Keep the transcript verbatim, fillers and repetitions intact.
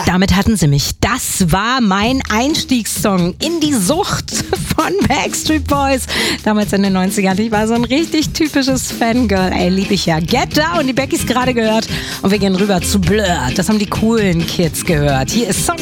Damit hatten sie mich. Das war mein Einstiegssong in die Sucht von Backstreet Boys. Damals in den neunzigern. Ich war so ein richtig typisches Fangirl. Ey, lieb ich ja. Get Down, die Beckys gerade gehört. Und wir gehen rüber zu Blur. Das haben die coolen Kids gehört. Hier ist Song